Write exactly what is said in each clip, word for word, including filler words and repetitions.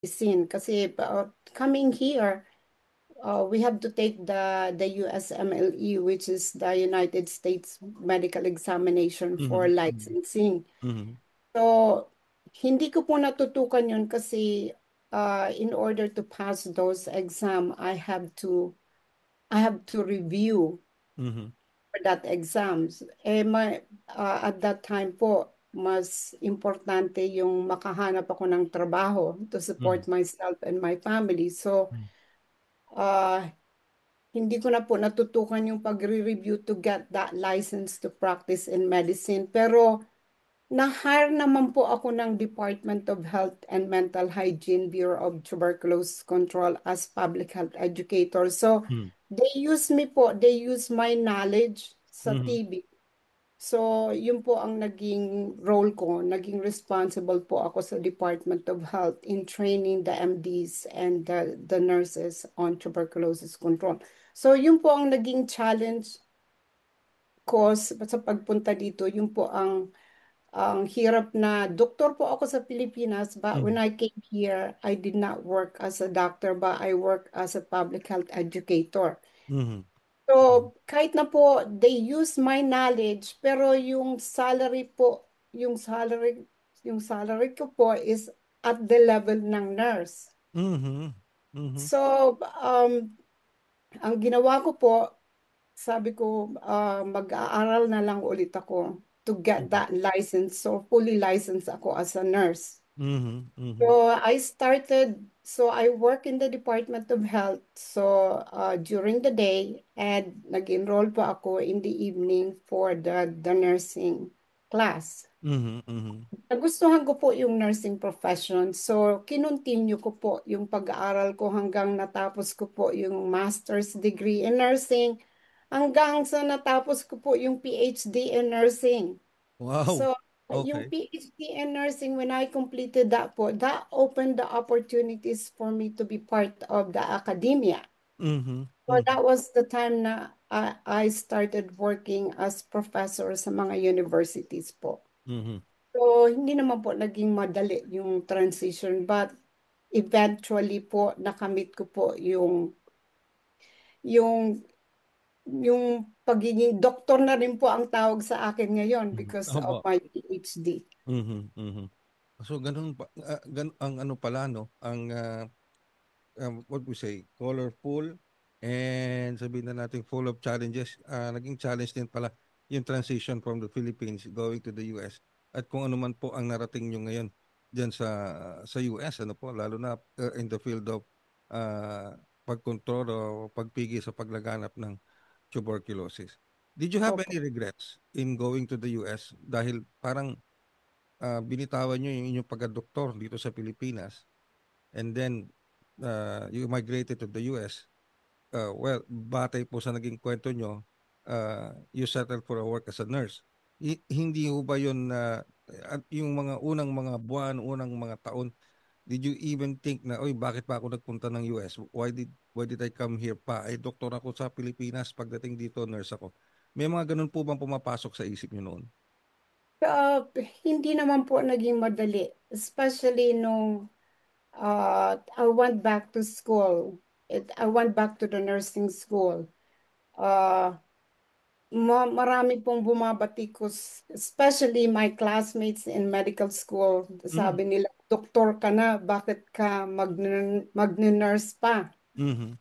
medicine. Kasi uh, coming here, uh, we have to take the the U S M L E, which is the United States Medical Examination for Mhm, mhm, licensing. mhm, So, hindi ko po natutukan yun kasi uh, in order to pass those exam, I have to I have to review mhm, for that exams. Eh, may, uh, at that time po, mas importante yung makahanap ako ng trabaho to mhm, support myself and my family. So, mhm, uh, hindi ko na po natutukan yung pagre-review to get that license to practice in medicine. Pero, na-hire naman po ako ng Department of Health and Mental Hygiene, Bureau of Tuberculosis Control as public health educator. So, mhm, they use me po, they use my knowledge sa mhm, T B. So, yun po ang naging role ko. Naging responsible po ako sa Department of Health in training the M Ds and the, the nurses on tuberculosis control. So, yun po ang naging challenge ko sa sa pagpunta dito. Yun po ang ang hirap na doktor po ako sa Pilipinas, but when mhm, I came here, I did not work as a doctor, but I work as a public health educator. mhm, So, kahit na po they use my knowledge, pero yung salary po, yung salary, yung salary ko po is at the level ng nurse. mhm, mhm, So, um, ang ginawa ko po, sabi ko, ah, mag-aaral na lang ulit ako to get mhm, that license. So, fully licensed ako as a nurse. mhm, mhm, So I started, so I work in the Department of Health. So uh, during the day, and nag-enroll pa ako in the evening for the, the nursing class. mhm, mhm, Nagustuhan ko po yung nursing profession. So kinontinue ko po yung pag-aaral ko hanggang natapos ko po yung master's degree in nursing, hanggang sa natapos ko po yung P H D in nursing. wow, So, yung okay, P H D in nursing, when I completed that po, that opened the opportunities for me to be part of the academia. mhm, So mhm, that was the time na I, I started working as professor sa mga universities po. mhm, So, hindi naman po naging madali yung transition, but eventually po, nakamit ko po yung, yung, yung pagiging doktor na rin po ang tawag sa akin ngayon mhm, because of opo, my P H D. mhm, mhm. So ganun pa, ah, gan ang ano pala no, ang ah, um, what we say, colorful, and sabihin na natin full of challenges. Ah, naging challenge din pala yung transition from the Philippines going to the U S. At kung ano man po ang narating nyo ngayon diyan sa sa U S, ano po, lalo na uh, in the field of uh, pagkontrol o pagpigil sa paglaganap ng tuberculosis. Did you have Opo. any regrets in going to the U S? Dahil parang ah, binitawan nyo yung inyong pagka-doktor dito sa Pilipinas, and then uh, you migrated to the U S. Uh, well, batay po sa naging kwento nyo, uh, you settled for a work as a nurse. I- hindi ho ba yun na at yung mga unang mga buwan, unang mga taon, did you even think na, oy, bakit pa ako nagpunta ng U S? Why did why did I come here pa? Ay, doktor ako sa Pilipinas, pagdating dito, nurse ako. May mga ganun po bang pumapasok sa isip nyo noon? Uh, hindi naman po naging madali. Especially nung uh, I went back to school. It, I went back to the nursing school. Uh, ma marami pong bumabatikos, especially my classmates in medical school. Mm. Sabi nila, doktor ka na, bakit ka magne- magne-nurse pa? Mm-hmm.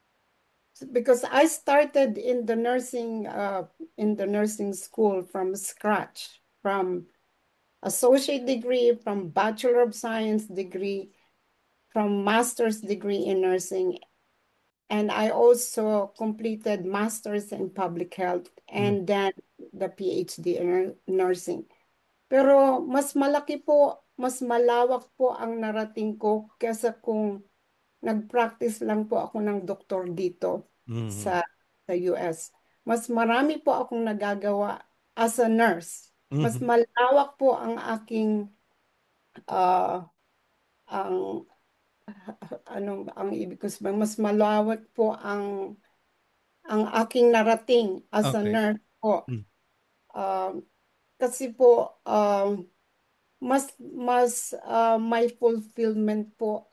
Because I started in the nursing uh, in the nursing school from scratch, from associate degree, from Bachelor of Science degree, from master's degree in nursing. And I also completed master's in public health and then the P H D in nursing. Pero mas malaki po, mas malawak po ang narating ko kesa kung nag-practice lang po ako ng doktor dito Mm-hmm. sa, sa U S. Mas marami po akong nagagawa as a nurse. Mas Mm-hmm. malawak po ang aking ah, ang anong ang ibig ko sabihin, mas malawak po ang ang aking narating as a Okay. nurse po. Mm. Um, kasi po um, mas mas ah, may fulfillment po